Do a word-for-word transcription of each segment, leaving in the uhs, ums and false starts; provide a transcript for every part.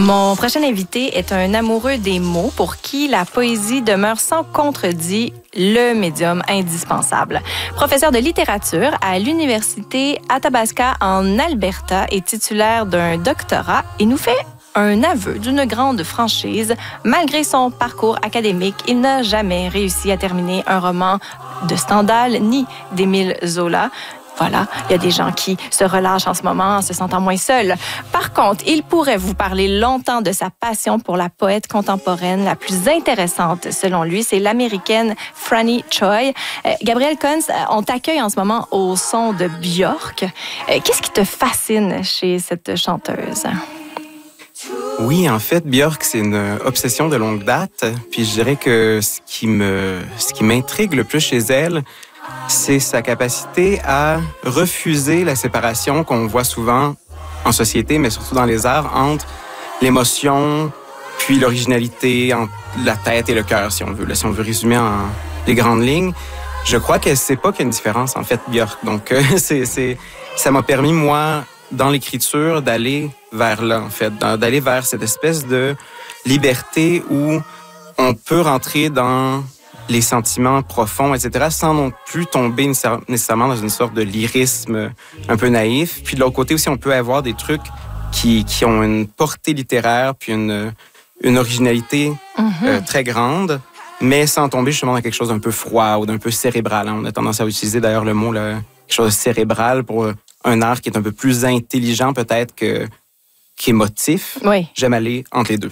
Mon prochain invité est un amoureux des mots pour qui la poésie demeure sans contredit le médium indispensable. Professeur de littérature à l'Université Athabasca en Alberta et titulaire d'un doctorat, il nous fait un aveu d'une grande franchise. Malgré son parcours académique, il n'a jamais réussi à terminer un roman de Stendhal ni d'Émile Zola. Voilà, il y a des gens qui se relâchent en ce moment en se sentant moins seuls. Par contre, il pourrait vous parler longtemps de sa passion pour la poète contemporaine la plus intéressante, selon lui. C'est l'américaine Franny Choi. Euh, Gabriel Kunz, on t'accueille en ce moment au son de Björk. Euh, qu'est-ce qui te fascine chez cette chanteuse? Oui, en fait, Björk, c'est une obsession de longue date. Puis je dirais que ce qui me, ce qui m'intrigue le plus chez elle, c'est sa capacité à refuser la séparation qu'on voit souvent en société, mais surtout dans les arts, entre l'émotion puis l'originalité, entre la tête et le cœur, si on veut. Là, si on veut résumer en les grandes lignes, je crois qu'elle ne sait pas qu'il y a une différence, en fait, Björk. Donc, euh, c'est, c'est, ça m'a permis, moi, dans l'écriture, d'aller vers là, en fait, d'aller vers cette espèce de liberté où on peut rentrer dans les sentiments profonds, et cetera, sans non plus tomber nécessairement dans une sorte de lyrisme un peu naïf. Puis de l'autre côté aussi, on peut avoir des trucs qui, qui ont une portée littéraire, puis une, une originalité mm-hmm. euh, très grande, mais sans tomber justement dans quelque chose d'un peu froid ou d'un peu cérébral. Hein. On a tendance à utiliser d'ailleurs le mot là, quelque chose de cérébral pour un art qui est un peu plus intelligent peut-être que qu'émotif. Oui. J'aime aller entre les deux.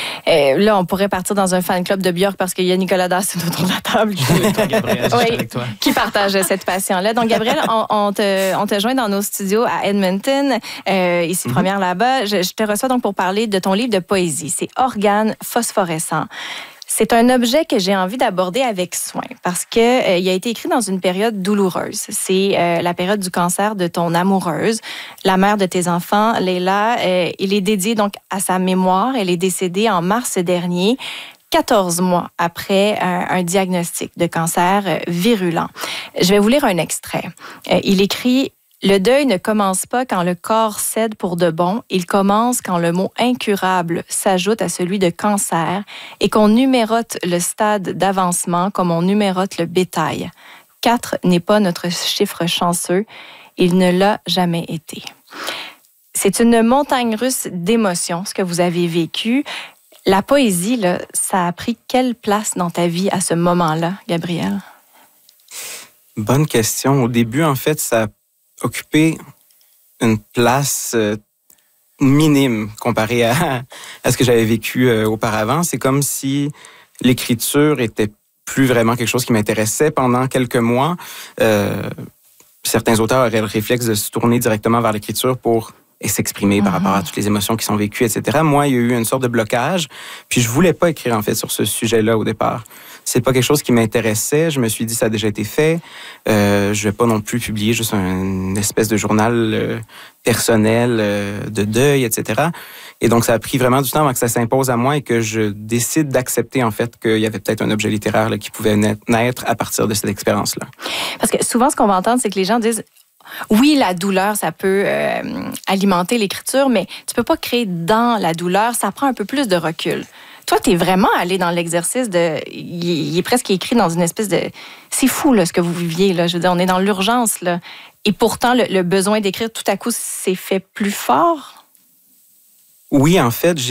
Et là, on pourrait partir dans un fan club de Björk parce qu'il y a Nicolas Dasse autour de la table qui, toi, Gabriel, oui, avec toi. qui partage cette passion-là. Donc, Gabriel, on, on, te, on te joint dans nos studios à Edmonton, euh, ici, mm-hmm. première là-bas. Je, je te reçois donc pour parler de ton livre de poésie. C'est Organes phosphorescents. C'est un objet que j'ai envie d'aborder avec soin parce que euh, il a été écrit dans une période douloureuse. C'est euh, la période du cancer de ton amoureuse, la mère de tes enfants, Leila. Euh, il est dédié donc à sa mémoire. Elle est décédée en mars dernier, quatorze mois après un, un diagnostic de cancer euh, virulent. Je vais vous lire un extrait. Euh, il écrit: le deuil ne commence pas quand le corps cède pour de bon, il commence quand le mot incurable s'ajoute à celui de cancer et qu'on numérote le stade d'avancement comme on numérote le bétail. Quatre n'est pas notre chiffre chanceux, il ne l'a jamais été. C'est une montagne russe d'émotions, ce que vous avez vécu. La poésie, là, ça a pris quelle place dans ta vie à ce moment-là, Gabriel? Bonne question. Au début, en fait, ça occuper une place euh, minime comparée à, à ce que j'avais vécu euh, auparavant. C'est comme si l'écriture était plus vraiment quelque chose qui m'intéressait pendant quelques mois. Euh, certains auteurs auraient le réflexe de se tourner directement vers l'écriture pour s'exprimer mm-hmm. par rapport à toutes les émotions qui sont vécues, et cetera. Moi, il y a eu une sorte de blocage, puis je voulais pas écrire, en fait, sur ce sujet-là au départ. C'est pas quelque chose qui m'intéressait. Je me suis dit, ça a déjà été fait. Euh, je vais pas non plus publier juste un, une espèce de journal euh, personnel euh, de deuil, et cetera. Et donc, ça a pris vraiment du temps avant que ça s'impose à moi et que je décide d'accepter, en fait, qu'il y avait peut-être un objet littéraire là, qui pouvait naître à partir de cette expérience-là. Parce que souvent, ce qu'on va entendre, c'est que les gens disent: oui, la douleur, ça peut euh, alimenter l'écriture, mais tu peux pas créer dans la douleur. Ça prend un peu plus de recul. Toi, tu es vraiment allé dans l'exercice de... Il est presque écrit dans une espèce de... C'est fou, là, ce que vous viviez, là. Je veux dire, on est dans l'urgence, là. Et pourtant, le, le besoin d'écrire, tout à coup, s'est fait plus fort. Oui, en fait, j'ai